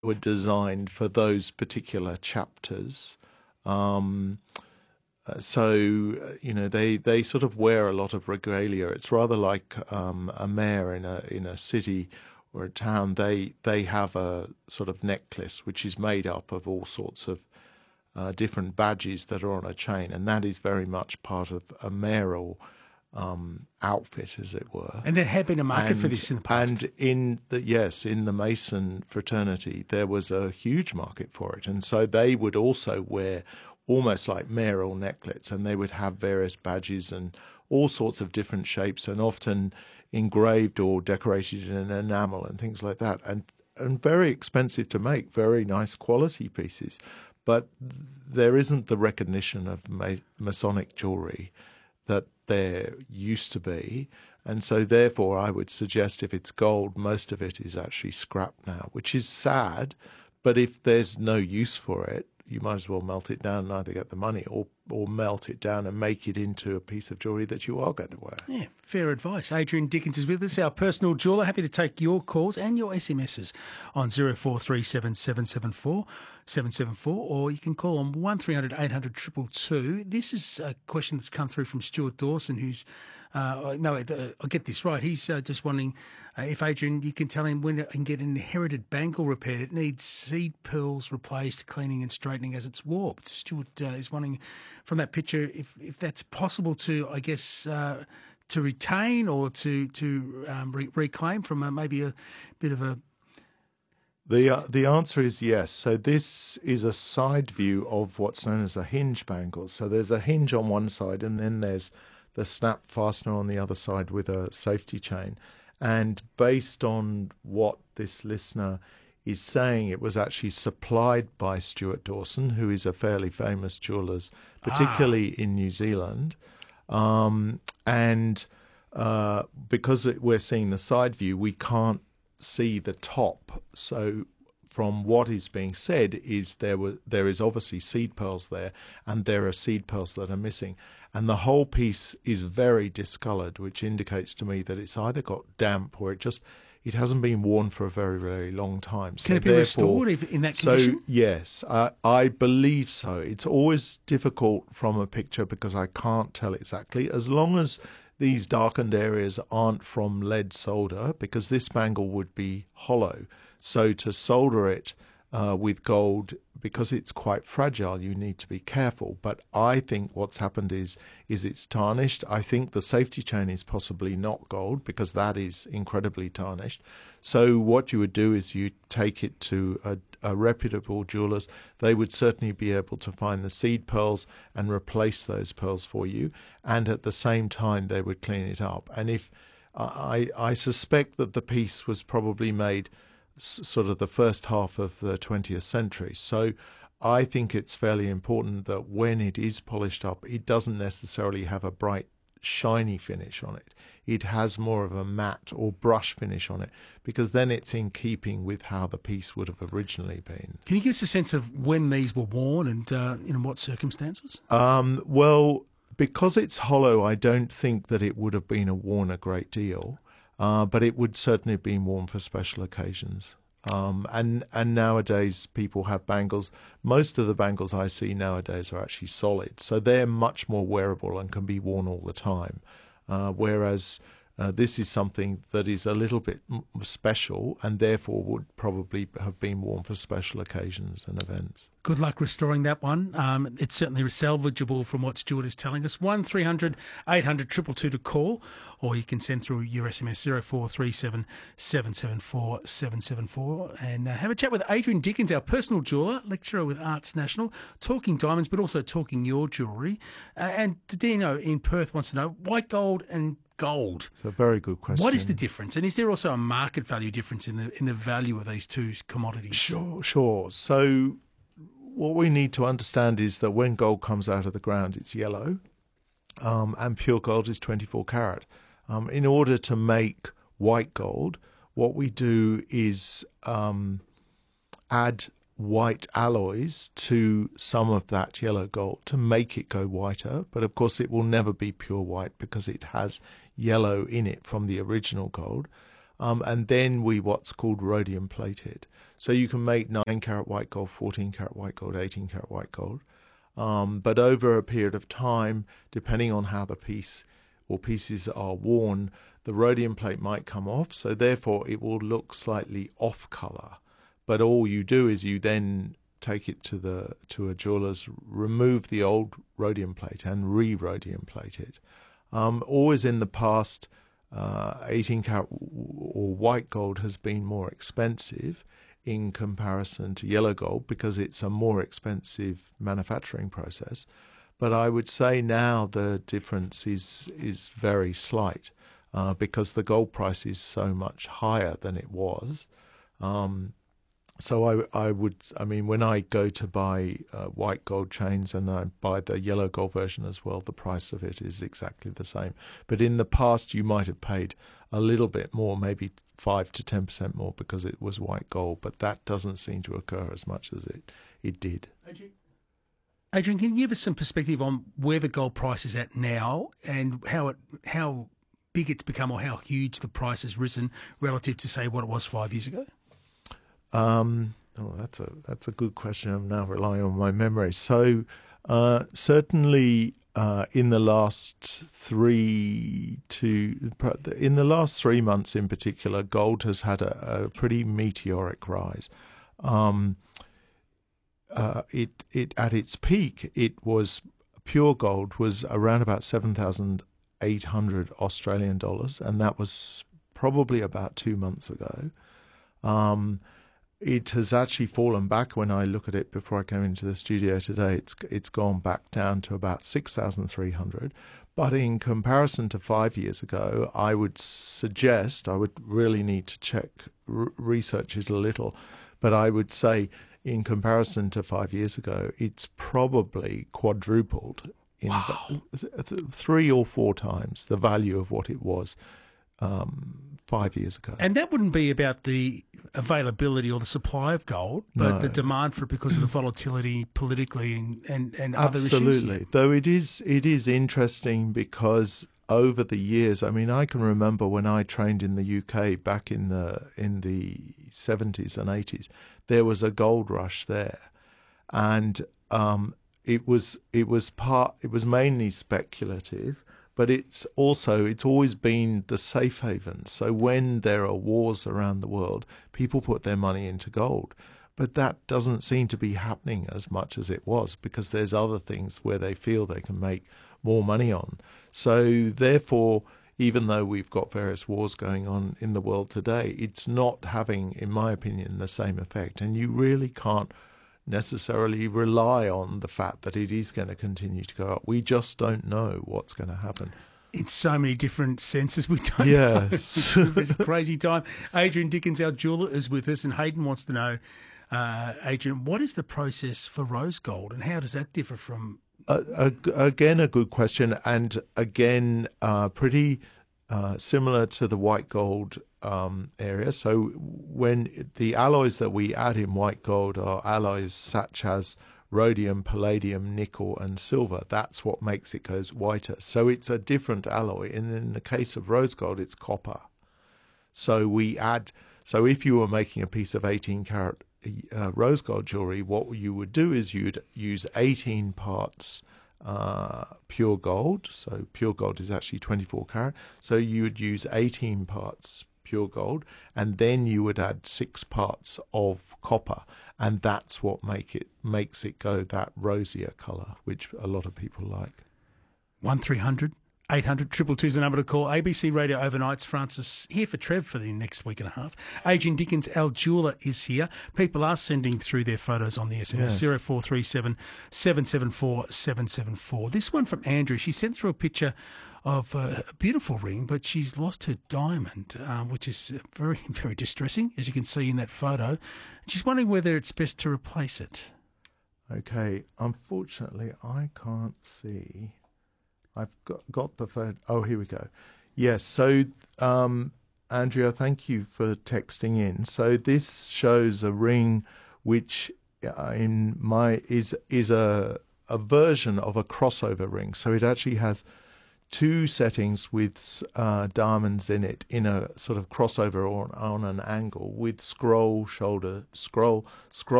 were designed for those particular chapters. They sort of wear a lot of regalia. It's rather like a mayor in a city or a town. They have a sort of necklace which is made up of all sorts of different badges that are on a chain, and that is very much part of a mayoral outfit, as it were. And there had been a market for this in the past. And in the Mason fraternity, there was a huge market for it, and so they would also wear almost like mayoral necklets, and they would have various badges and all sorts of different shapes, and often engraved or decorated in enamel and things like that, and very expensive to make, very nice quality pieces. But there isn't the recognition of Masonic jewellery that there used to be. And so therefore I would suggest if it's gold, most of it is actually scrap now, which is sad. But if there's no use for it, you might as well melt it down and either get the money or melt it down and make it into a piece of jewellery that you are going to wear. Yeah, fair advice. Adrian Dickens is with us, our personal jeweller. Happy to take your calls and your SMSs on 0437 774 774, or you can call on 1300 800 222. This is a question that's come through from Stuart Dawson, who's I'll get this right. He's just wondering if, Adrian, you can tell him when I can get an inherited bangle repaired. It needs seed pearls replaced, cleaning and straightening as it's warped. Stuart is wondering from that picture if that's possible to, I guess, to retain or to reclaim from maybe a bit of a... The answer is yes. So this is a side view of what's known as a hinge bangle. So there's a hinge on one side, and then there's the snap fastener on the other side with a safety chain. And based on what this listener is saying, it was actually supplied by Stuart Dawson, who is a fairly famous jeweller, particularly in New Zealand. Because we're seeing the side view, we can't see the top. So from what is being said is there is obviously seed pearls there, and there are seed pearls that are missing. And the whole piece is very discoloured, which indicates to me that it's either got damp or it hasn't been worn for a very, very long time. Can it be restored in that condition? So, yes, I believe so. It's always difficult from a picture because I can't tell exactly. As long as these darkened areas aren't from lead solder, because this bangle would be hollow. So to solder it with gold, because it's quite fragile, you need to be careful. But I think what's happened is it's tarnished. I think the safety chain is possibly not gold, because that is incredibly tarnished. So what you would do is you take it to a reputable jeweller's. They would certainly be able to find the seed pearls and replace those pearls for you. And at the same time, they would clean it up. And if I suspect that the piece was probably made sort of the first half of the 20th century. So I think it's fairly important that when it is polished up, it doesn't necessarily have a bright, shiny finish on it. It has more of a matte or brush finish on it, because then it's in keeping with how the piece would have originally been. Can you give us a sense of when these were worn and in what circumstances? Well, because it's hollow, I don't think that it would have been worn a great deal. But it would certainly have been worn for special occasions. And nowadays people have bangles. Most of the bangles I see nowadays are actually solid. So they're much more wearable and can be worn all the time. Whereas this is something that is a little bit special and therefore would probably have been worn for special occasions and events. Good luck restoring that one. It's certainly salvageable from what Stuart is telling us. 1300 800 222 to call, or you can send through your SMS 0437 774 774 and have a chat with Adrian Dickens, our personal jeweller, lecturer with Arts National, talking diamonds but also talking your jewellery. And Dino in Perth wants to know, white gold and gold. It's a very good question. What is the difference? And is there also a market value difference in the value of these two commodities? Sure. So what we need to understand is that when gold comes out of the ground, it's yellow, and pure gold is 24 karat. In order to make white gold, what we do is add white alloys to some of that yellow gold to make it go whiter. But of course, it will never be pure white because it has yellow in it from the original gold. and then we what's called rhodium plate it. So you can make 9-carat white gold, 14-carat white gold, 18-carat white gold. But over a period of time, depending on how the piece or pieces are worn, the rhodium plate might come off, so therefore it will look slightly off colour. But all you do is you then take it to a jeweller's, remove the old rhodium plate and re-rhodium plate it. Always in the past, 18-carat or white gold has been more expensive in comparison to yellow gold because it's a more expensive manufacturing process. But I would say now the difference is very slight because the gold price is so much higher than it was. So I mean, when I go to buy white gold chains and I buy the yellow gold version as well, the price of it is exactly the same. But in the past, you might have paid a little bit more, maybe 5 to 10% more because it was white gold, but that doesn't seem to occur as much as it did. Adrian, can you give us some perspective on where the gold price is at now and how big it's become or how huge the price has risen relative to, say, what it was 5 years ago? That's a good question. I'm now relying on my memory. So certainly in the last 3 months in particular, gold has had a pretty meteoric rise. It at its peak, it was pure gold was around about 7,800 Australian dollars, and that was probably about 2 months ago. It has actually fallen back. When I look at it before I came into the studio today, it's gone back down to about 6,300. But in comparison to 5 years ago, I would suggest, I would really need to check, research it a little, but I would say in comparison to 5 years ago, it's probably quadrupled in 3 or 4 times the value of what it was 5 years ago. And that wouldn't be about the availability or the supply of gold, but the demand for it because of the volatility politically and other issues. Absolutely. Though it is interesting because over the years, I mean, I can remember when I trained in the UK back in the 70s and 80s, there was a gold rush there, and it was mainly speculative. But it's always been the safe haven. So when there are wars around the world, people put their money into gold. But that doesn't seem to be happening as much as it was because there's other things where they feel they can make more money on. So therefore, even though we've got various wars going on in the world today, it's not having, in my opinion, the same effect. And you really can't necessarily rely on the fact that it is going to continue to go up. We just don't know what's going to happen. In so many different senses, we don't know. Yes. It's a crazy time. Adrian Dickens, our jeweller, is with us, and Hayden wants to know, Adrian, what is the process for rose gold and how does that differ from... Again, a good question, and again, pretty similar to the white gold area. So when the alloys that we add in white gold are alloys such as rhodium, palladium, nickel and silver, that's what makes it go whiter. So it's a different alloy. And in the case of rose gold, it's copper. So if you were making a piece of 18-carat rose gold jewelry, what you would do is you'd use 18 parts pure gold. So pure gold is actually 24 carat. So you would use 18 parts pure gold, and then you would add 6 parts of copper, and that's what makes it go that rosier colour, which a lot of people like. 1300 800 222 is the number to call. ABC Radio Overnights. Francis here for Trev for the next week and a half. Adrian Dickens, our jeweller, is here. People are sending through their photos on the SMS, 0437 774 774. This one from Andrew. She sent through a picture of a beautiful ring, but she's lost her diamond, which is very, very distressing, as you can see in that photo. She's wondering whether it's best to replace it. Okay, unfortunately, I can't see. I've got the photo. Oh, here we go. Yes, so Andrea, thank you for texting in. So this shows a ring which is a version of a crossover ring. So it actually has two settings with diamonds in it in a sort of crossover or on an angle with scroll